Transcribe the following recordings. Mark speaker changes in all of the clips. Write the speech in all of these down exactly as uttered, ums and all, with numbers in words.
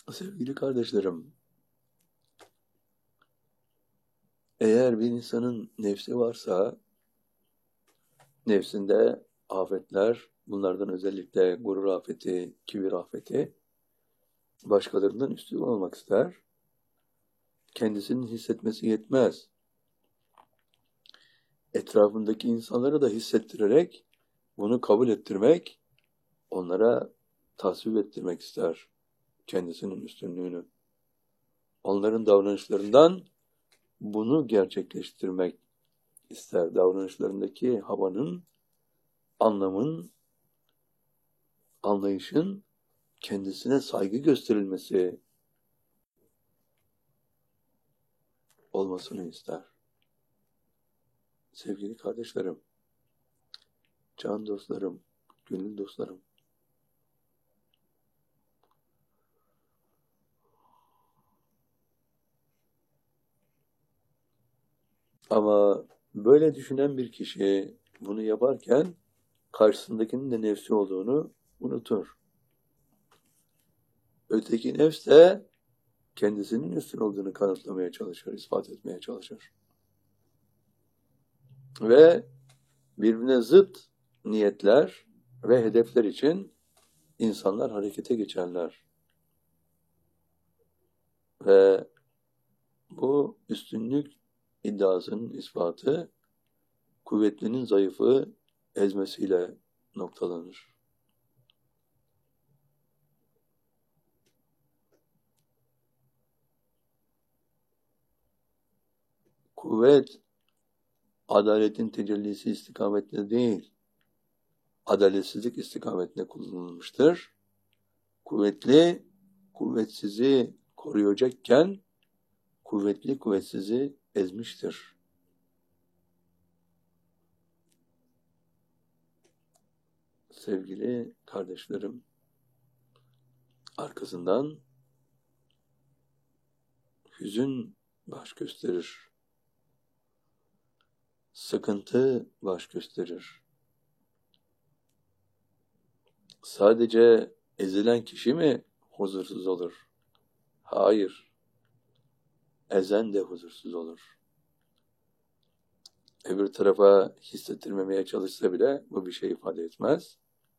Speaker 1: Sevgili kardeşlerim, eğer bir insanın nefsi varsa, nefsinde afetler, bunlardan özellikle gurur afeti, kibir afeti, başkalarından üstün olmak ister, kendisinin hissetmesi yetmez. Etrafındaki insanları da hissettirerek, bunu kabul ettirmek, onlara tasvip ettirmek ister kendisinin üstünlüğünü. Onların davranışlarından bunu gerçekleştirmek ister. Davranışlarındaki havanın, anlamın, anlayışın kendisine saygı gösterilmesi olmasını ister. Sevgili kardeşlerim, can dostlarım, gönül dostlarım, ama böyle düşünen bir kişi bunu yaparken karşısındakinin de nefsi olduğunu unutur. Öteki nefs de kendisinin üstün olduğunu kanıtlamaya çalışır, ispat etmeye çalışır. Ve birbirine zıt niyetler ve hedefler için insanlar harekete geçerler. Ve bu üstünlük iddiasının ispatı kuvvetlinin zayıfı ezmesiyle noktalanır. Kuvvet, adaletin tecellisi istikametinde değil, adaletsizlik istikametinde kullanılmıştır. Kuvvetli, kuvvetsizi koruyacakken, kuvvetli kuvvetsizi ezmiştir. Sevgili kardeşlerim, arkasından hüzün baş gösterir. Sıkıntı baş gösterir. Sadece ezilen kişi mi huzursuz olur? Hayır. Ezen de huzursuz olur. Öbür tarafa hissettirmemeye çalışsa bile bu bir şey ifade etmez.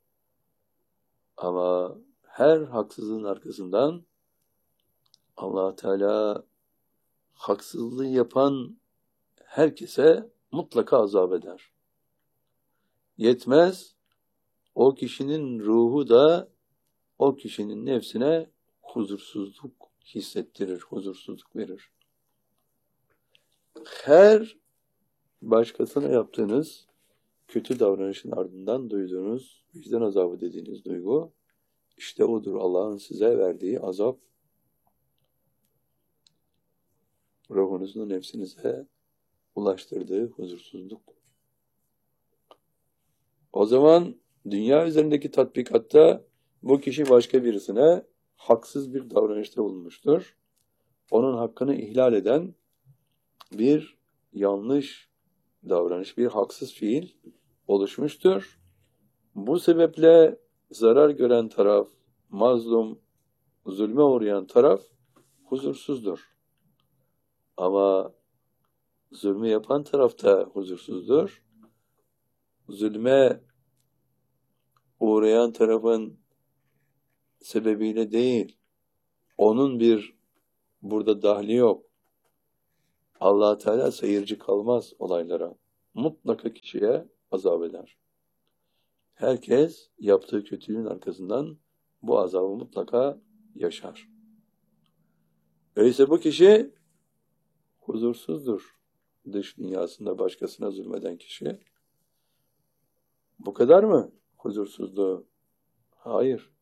Speaker 1: Ama her haksızlığın arkasından Allah Teala haksızlığı yapan herkese mutlaka azap eder. Yetmez, o kişinin ruhu da o kişinin nefsine huzursuzluk hissettirir, huzursuzluk verir. Her başkasına yaptığınız kötü davranışın ardından duyduğunuz vicdan azabı dediğiniz duygu, işte odur Allah'ın size verdiği azap, ruhunuzun nefsinize ulaştırdığı huzursuzluk. O zaman dünya üzerindeki tatbikatta bu kişi başka birisine haksız bir davranışta bulunmuştur. Onun hakkını ihlal eden bir yanlış davranış, bir haksız fiil oluşmuştur. Bu sebeple zarar gören taraf, mazlum, zulme uğrayan taraf huzursuzdur. Ama zulmü yapan taraf da huzursuzdur. Zulme uğrayan tarafın sebebiyle değil, onun bir burada dahli yok. Allah Teala seyirci kalmaz olaylara. Mutlaka kişiye azap eder. Herkes yaptığı kötülüğün arkasından bu azabı mutlaka yaşar. Öyleyse bu kişi huzursuzdur. Dış dünyasında başkasına zulmeden kişi. Bu kadar mı huzursuzluğu? Hayır.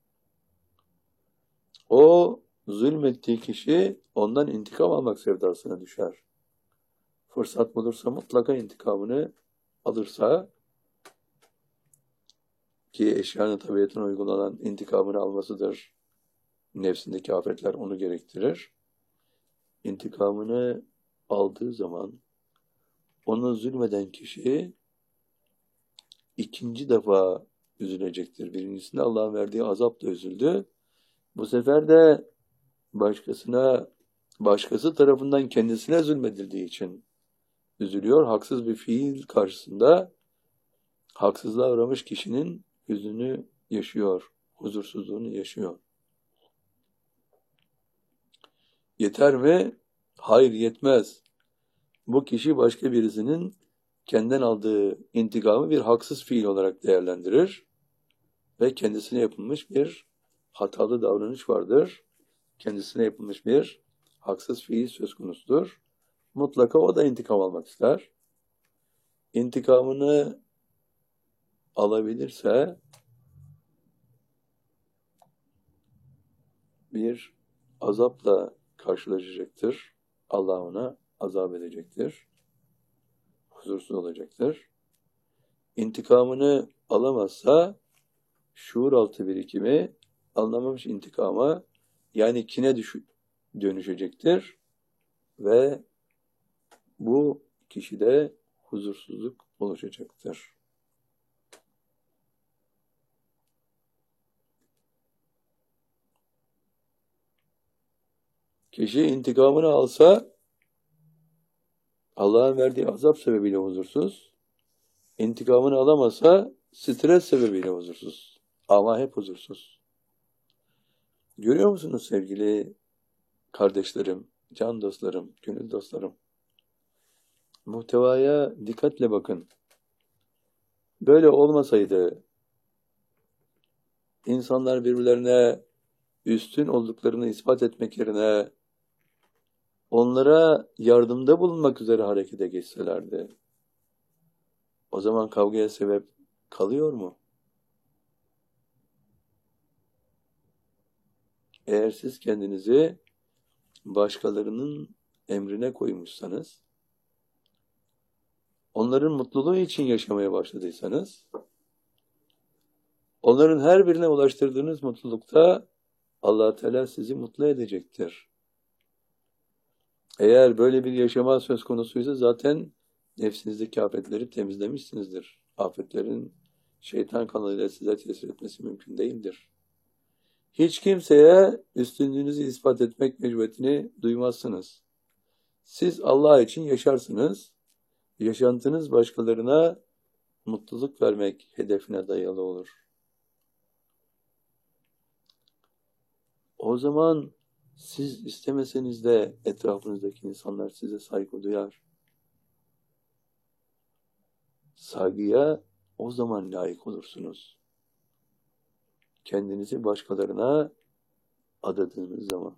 Speaker 1: O zulmettiği kişi ondan intikam almak sevdasına düşer. Fırsat bulursa mutlaka intikamını alırsa, ki eşyanın tabiatına uygulanan intikamını almasıdır. Nefsindeki afetler onu gerektirir. İntikamını aldığı zaman onu zulmeden kişi ikinci defa üzülecektir. Birincisinde Allah'ın verdiği azapla üzüldü. Bu sefer de başkasına, başkası tarafından kendisine zulmedildiği için üzülüyor. Haksız bir fiil karşısında haksızlığa uğramış kişinin hüzünü yaşıyor, huzursuzluğunu yaşıyor. Yeter mi? Hayır, yetmez. Bu kişi başka birisinin kendinden aldığı intikamı bir haksız fiil olarak değerlendirir ve kendisine yapılmış bir hatalı davranış vardır. Kendisine yapılmış bir haksız fiil söz konusudur. Mutlaka o da intikam almak ister. İntikamını alabilirse bir azapla karşılaşacaktır. Allah ona azap edecektir. Huzursuz olacaktır. İntikamını alamazsa şuur altı birikimi alınamamış intikama, yani kine düşü, dönüşecektir ve bu kişide huzursuzluk oluşacaktır. Kişi intikamını alsa Allah'ın verdiği azap sebebiyle huzursuz, intikamını alamasa stres sebebiyle huzursuz. Ama hep huzursuz. Görüyor musunuz sevgili kardeşlerim, can dostlarım, gönül dostlarım? Muhtevaya dikkatle bakın. Böyle olmasaydı, insanlar birbirlerine üstün olduklarını ispat etmek yerine onlara yardımda bulunmak üzere harekete geçselerdi, o zaman kavgaya sebep kalıyor mu? Eğer siz kendinizi başkalarının emrine koymuşsanız, onların mutluluğu için yaşamaya başladıysanız, onların her birine ulaştırdığınız mutlulukta Allah Teala sizi mutlu edecektir. Eğer böyle bir yaşama söz konusuysa zaten nefsinizdeki afetleri temizlemişsinizdir. Afetlerin şeytan kanalıyla size tesir etmesi mümkün değildir. Hiç kimseye üstünlüğünüzü ispat etmek mecburiyetini duymazsınız. Siz Allah için yaşarsınız. Yaşantınız başkalarına mutluluk vermek hedefine dayalı olur. O zaman siz istemeseniz de etrafınızdaki insanlar size saygı duyar. Saygıya o zaman layık olursunuz. Kendinizi başkalarına adadığınız zaman.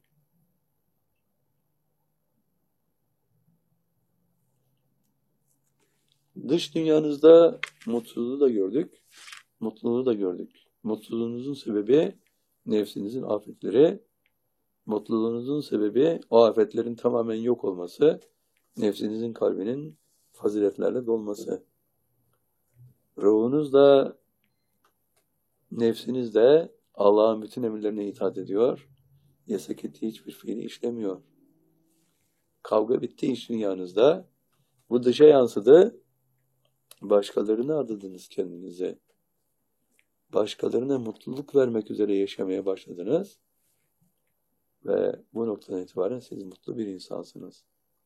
Speaker 1: Dış dünyanızda mutluluğu da gördük, mutluluğu da gördük. Mutluluğunuzun sebebi nefsinizin afetleri, mutluluğunuzun sebebi o afetlerin tamamen yok olması, nefsinizin kalbinin faziletlerle dolması. Ruhunuz da, nefsiniz de Allah'ın bütün emirlerine itaat ediyor. Yasak ettiği hiçbir fiili işlemiyor. Kavga bitti iç dünyanızda. Bu dışa yansıdı. Başkalarını adadınız kendinize. Başkalarına mutluluk vermek üzere yaşamaya başladınız. Ve bu noktadan itibaren siz mutlu bir insansınız.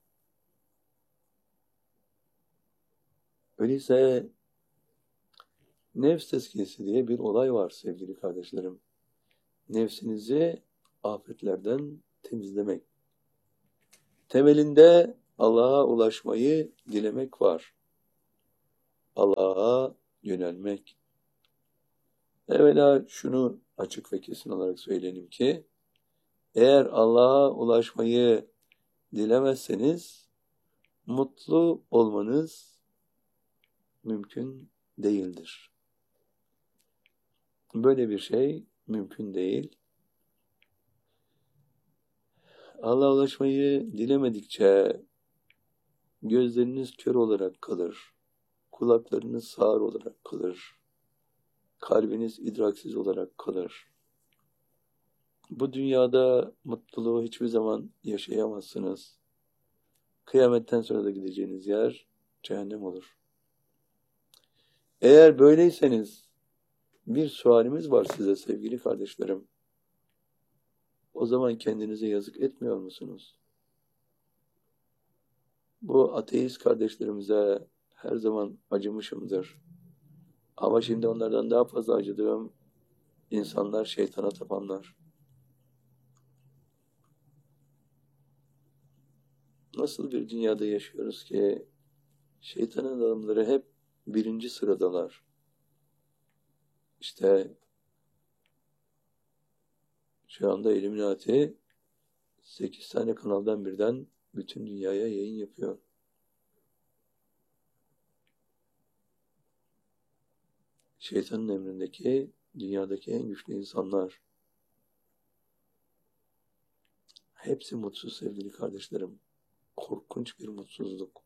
Speaker 1: Öyleyse nefs tezkiyesi diye bir olay var sevgili kardeşlerim. Nefsinizi afetlerden temizlemek. Temelinde Allah'a ulaşmayı dilemek var. Allah'a yönelmek. Evvela şunu açık ve kesin olarak söyleyelim ki, eğer Allah'a ulaşmayı dilemezseniz, mutlu olmanız mümkün değildir. Böyle bir şey mümkün değil. Allah'a ulaşmayı dilemedikçe gözleriniz kör olarak kalır, kulaklarınız sağır olarak kalır, kalbiniz idraksiz olarak kalır. Bu dünyada mutluluğu hiçbir zaman yaşayamazsınız. Kıyametten sonra da gideceğiniz yer cehennem olur. Eğer böyleyseniz bir sualimiz var size sevgili kardeşlerim. o zaman kendinize yazık etmiyor musunuz? Bu ateist kardeşlerimize her zaman acımışımdır. Ama şimdi onlardan daha fazla acıdığım insanlar, şeytana tapanlar. Nasıl bir dünyada yaşıyoruz ki şeytanın adamları hep birinci sıradalar. İşte şu anda Illuminati sekiz tane kanaldan birden bütün dünyaya yayın yapıyor. Şeytanın emrindeki dünyadaki en güçlü insanlar. Hepsi mutsuz sevgili kardeşlerim. Korkunç bir mutsuzluk.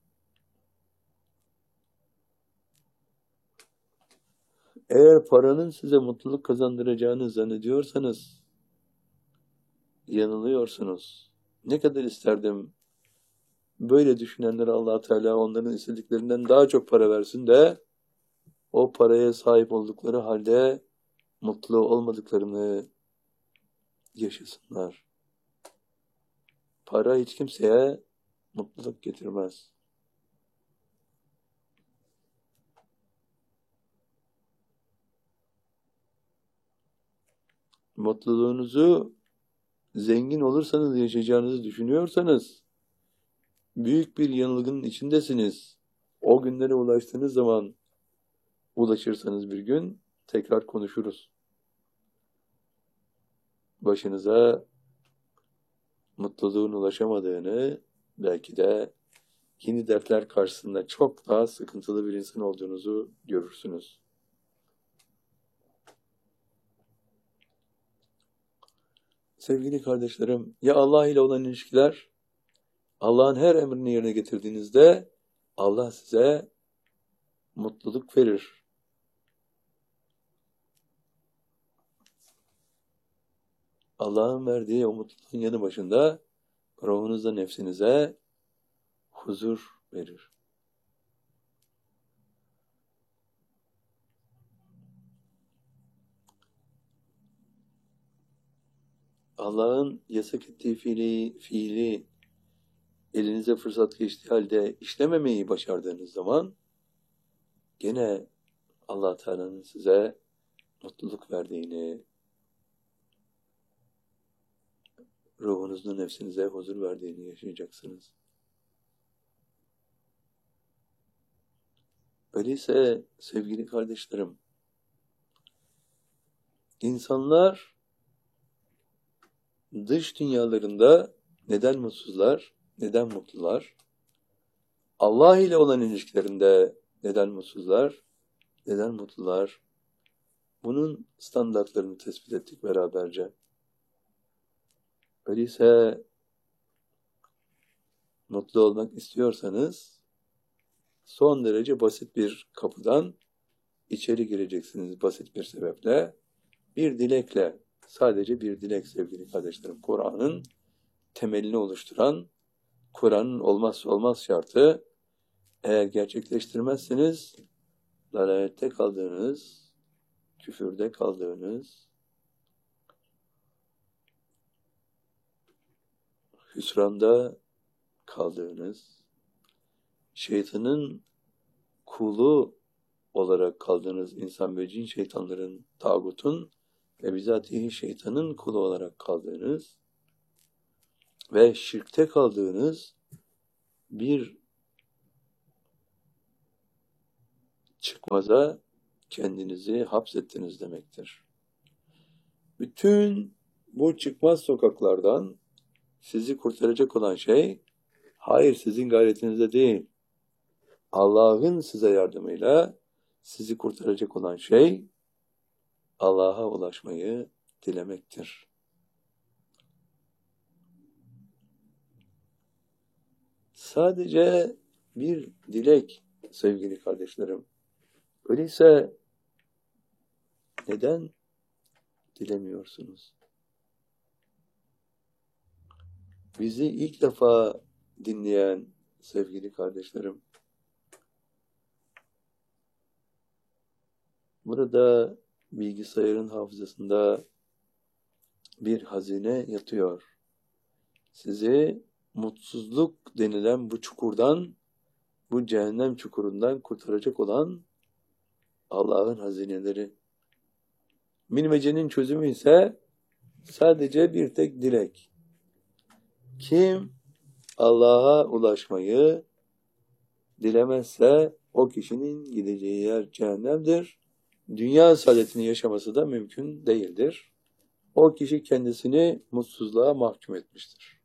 Speaker 1: Eğer paranın size mutluluk kazandıracağını zannediyorsanız yanılıyorsunuz. Ne kadar isterdim böyle düşünenlere Allah Teala onların istediklerinden daha çok para versin de o paraya sahip oldukları halde mutlu olmadıklarını yaşasınlar. Para hiç kimseye mutluluk getirmez. Mutluluğunuzu zengin olursanız yaşayacağınızı düşünüyorsanız büyük bir yanılgının içindesiniz. O günlere ulaştığınız zaman ulaşırsanız bir gün tekrar konuşuruz. Başınıza mutluluğun ulaşamadığını, belki de yeni dertler karşısında çok daha sıkıntılı bir insan olduğunuzu görürsünüz. Sevgili kardeşlerim, ya Allah ile olan ilişkiler, Allah'ın her emrini yerine getirdiğinizde Allah size mutluluk verir. Allah'ın verdiği o mutluluğun yanı başında ruhunuza, nefsinize huzur verir. Allah'ın yasak ettiği fiili, fiili elinize fırsat geçtiği halde işlememeyi başardığınız zaman gene Allah Teala'nın size mutluluk verdiğini, ruhunuzun nefsinize huzur verdiğini yaşayacaksınız. Öyleyse sevgili kardeşlerim, insanlar dış dünyalarında neden mutsuzlar, neden mutlular? Allah ile olan ilişkilerinde neden mutsuzlar, neden mutlular? Bunun standartlarını tespit ettik beraberce. Öyleyse mutlu olmak istiyorsanız son derece basit bir kapıdan içeri gireceksiniz basit bir sebeple. Bir dilekle, sadece bir dilek sevgili kardeşlerim. Kur'an'ın temelini oluşturan, Kur'an'ın olmazsa olmaz şartı, eğer gerçekleştirmezseniz dalalette kaldığınız, küfürde kaldığınız, hüsranda kaldığınız, şeytanın kulu olarak kaldığınız insan ve cin şeytanların, tağutun ve bizatihi şeytanın kulu olarak kaldığınız ve şirkte kaldığınız bir çıkmaza kendinizi hapsettiniz demektir. Bütün bu çıkmaz sokaklardan sizi kurtaracak olan şey, hayır sizin gayretinizde değil, Allah'ın size yardımıyla sizi kurtaracak olan şey, Allah'a ulaşmayı dilemektir. Sadece bir dilek sevgili kardeşlerim. Öyleyse neden dilemiyorsunuz? Bizi ilk defa dinleyen sevgili kardeşlerim, burada bilgisayarın hafızasında bir hazine yatıyor. Sizi mutsuzluk denilen bu çukurdan, bu cehennem çukurundan kurtaracak olan Allah'ın hazineleri. Bilmecenin çözümü ise sadece bir tek dilek. Kim Allah'a ulaşmayı dilemezse o kişinin gideceği yer cehennemdir. Dünya saadetini yaşaması da mümkün değildir. O kişi kendisini mutsuzluğa mahkum etmiştir.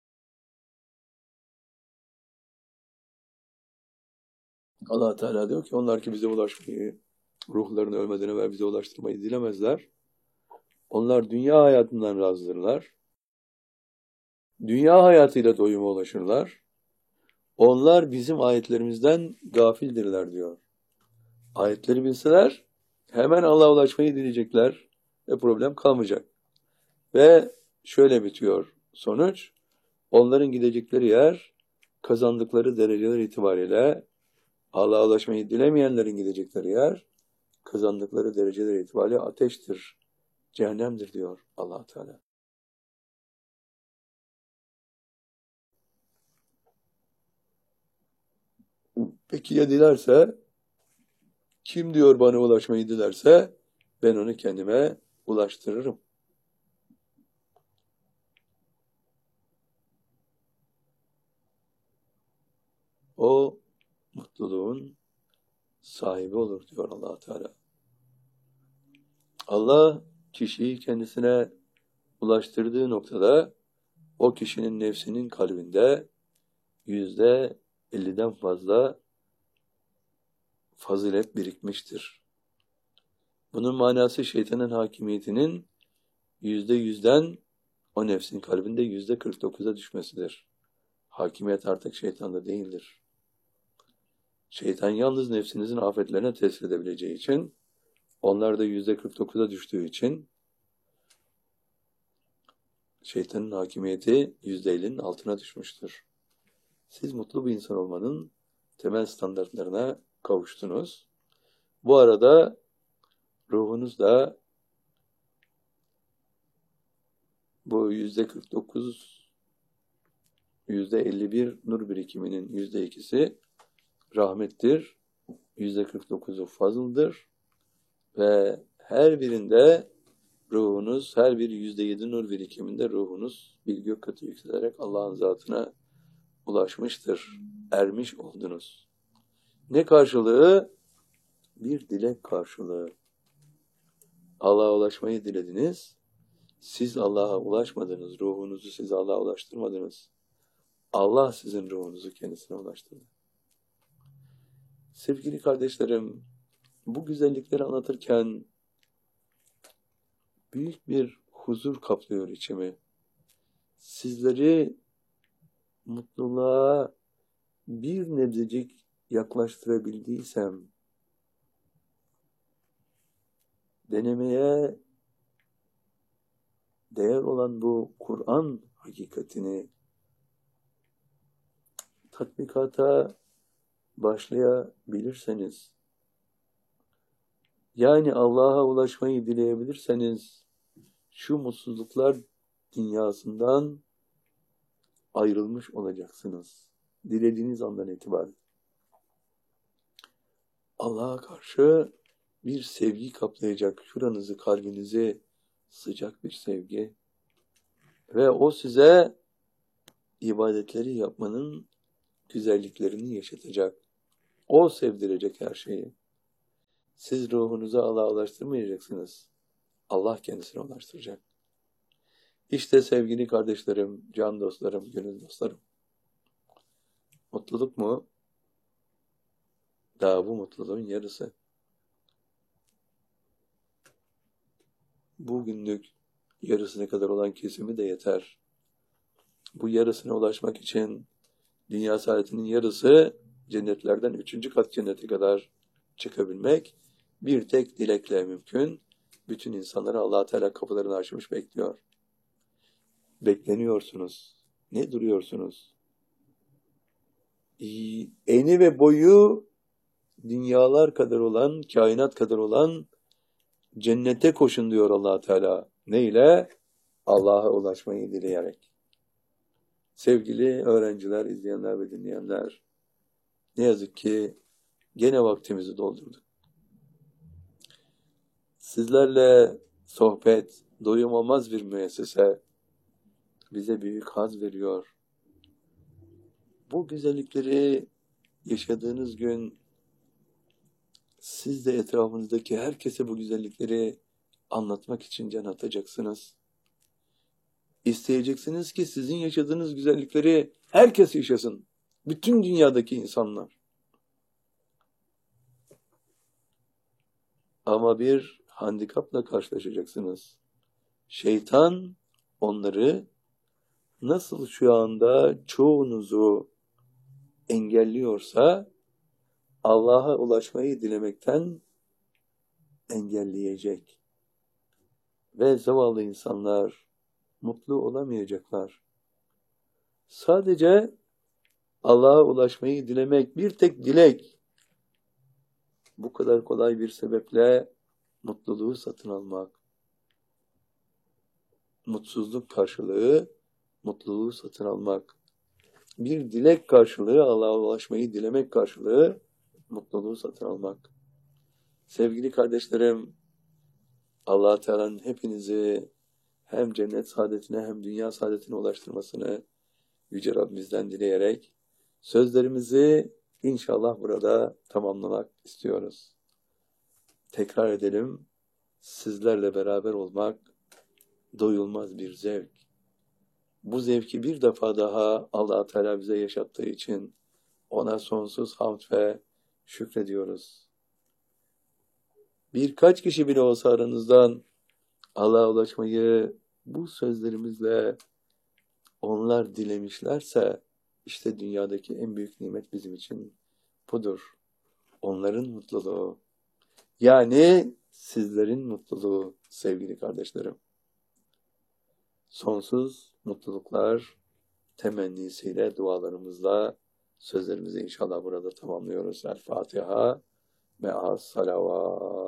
Speaker 1: Allah Teala diyor ki onlar ki bize ulaşmayı, ruhlarını ölmeden evvel bize ulaştırmayı dilemezler. Onlar dünya hayatından razıdırlar. Dünya hayatıyla doyuma ulaşırlar. Onlar bizim ayetlerimizden gafildirler diyor. Ayetleri bilseler hemen Allah'a ulaşmayı dileyecekler ve problem kalmayacak. Ve şöyle bitiyor sonuç. Onların gidecekleri yer kazandıkları dereceler itibariyle Allah'a ulaşmayı dilemeyenlerin gidecekleri yer kazandıkları dereceler itibariyle ateştir, cehennemdir diyor Allah Teala. Peki ya dilerse? Kim diyor bana ulaşmayı dilerse ben onu kendime ulaştırırım. O mutluluğun sahibi olur diyor Allah Teala. Allah kişiyi kendisine ulaştırdığı noktada o kişinin nefsinin kalbinde yüzde elliden fazla fazilet birikmiştir. Bunun manası şeytanın hakimiyetinin yüzde yüzden o nefsin kalbinde yüzde kırk dokuza düşmesidir. Hakimiyet artık şeytanda değildir. Şeytan yalnız nefsinizin afetlerine tesir edebileceği için, onlar da yüzde kırk dokuza düştüğü için şeytanın hakimiyeti yüzde ellinin altına düşmüştür. Siz mutlu bir insan olmanın temel standartlarına kavuştunuz. Bu arada ruhunuz da bu yüzde kırk dokuz, yüzde elli bir nur birikiminin yüzde ikisi rahmettir. Yüzde kırk dokuzu fazıldır. Ve her birinde ruhunuz, her bir yüzde yedi nur birikiminde ruhunuz bir gök katı yükselerek Allah'ın zatına ulaşmıştır. Ermiş oldunuz. Ne karşılığı? Bir dilek karşılığı. Allah'a ulaşmayı dilediniz. Siz Allah'a ulaşmadınız. Ruhunuzu siz Allah'a ulaştırmadınız. Allah sizin ruhunuzu kendisine ulaştırdı. Sevgili kardeşlerim, bu güzellikleri anlatırken büyük bir huzur kaplıyor içimi. Sizleri mutluluğa bir nebzecik yaklaştırabildiysem, denemeye değer olan bu Kur'an hakikatini tatbikata başlayabilirseniz, yani Allah'a ulaşmayı dileyebilirseniz, şu mutsuzluklar dünyasından ayrılmış olacaksınız. Dilediğiniz andan itibaren. Allah'a karşı bir sevgi kaplayacak, şuranızı, kalbinizi sıcak bir sevgi ve o size ibadetleri yapmanın güzelliklerini yaşatacak. O sevdirecek her şeyi. Siz ruhunuzu Allah'a ulaştırmayacaksınız. Allah kendisine ulaştıracak. İşte sevgili kardeşlerim, can dostlarım, gönül dostlarım. Mutluluk mu? Daha bu mutluluğun yarısı. Bugünlük yarısına kadar olan kesimi de yeter. Bu yarısına ulaşmak için dünya saadetinin yarısı cennetlerden üçüncü kat cennete kadar çıkabilmek bir tek dilekle mümkün. Bütün insanlara Allah Teala kapılarını açmış bekliyor. Bekleniyorsunuz. Ne duruyorsunuz? Eni ve boyu dünyalar kadar olan, kainat kadar olan cennete koşun diyor Allah Teala. Ne ile? Allah'a ulaşmayı dileyerek. Sevgili öğrenciler, izleyenler ve dinleyenler, ne yazık ki gene vaktimizi doldurduk. Sizlerle sohbet, doyum olmaz bir müessese bize büyük haz veriyor. Bu güzellikleri yaşadığınız gün siz de etrafınızdaki herkese bu güzellikleri anlatmak için can atacaksınız. İsteyeceksiniz ki sizin yaşadığınız güzellikleri herkes yaşasın. Bütün dünyadaki insanlar. Ama bir handikapla karşılaşacaksınız. Şeytan onları nasıl şu anda çoğunuzu engelliyorsa Allah'a ulaşmayı dilemekten engelleyecek. Ve zavallı insanlar mutlu olamayacaklar. Sadece Allah'a ulaşmayı dilemek, bir tek dilek. Bu kadar kolay bir sebeple mutluluğu satın almak. Mutsuzluk karşılığı mutluluğu satın almak. Bir dilek karşılığı, Allah'a ulaşmayı dilemek karşılığı mutluluğu satın almak. Sevgili kardeşlerim, Allah Teala'nın hepinizi hem cennet saadetine hem dünya saadetine ulaştırmasını Yüce Rabbimizden dileyerek sözlerimizi inşallah burada tamamlamak istiyoruz. Tekrar edelim, sizlerle beraber olmak doyulmaz bir zevk. Bu zevki bir defa daha Allah Teala bize yaşattığı için ona sonsuz hamd ve şükrediyoruz. Birkaç kişi bile olsa aranızdan Allah'a ulaşmayı bu sözlerimizle onlar dilemişlerse işte dünyadaki en büyük nimet bizim için budur. Onların mutluluğu. Yani sizlerin mutluluğu sevgili kardeşlerim. Sonsuz mutluluklar temennisiyle, dualarımızla sözlerimizi inşallah burada tamamlıyoruz. El Fatiha me'as salavat.